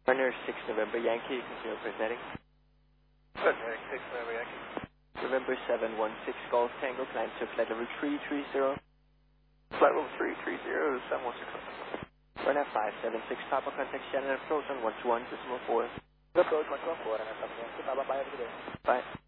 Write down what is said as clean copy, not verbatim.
Runner 6 November Yankee, continue presenting. Runner 6 November Yankee. November 716 Golf Tango, climb to flight level 330. Flight level 330, 716. Runner 576 Papa, contact channel approach on 121.4. Approach 114, and I'm Bye. Bye.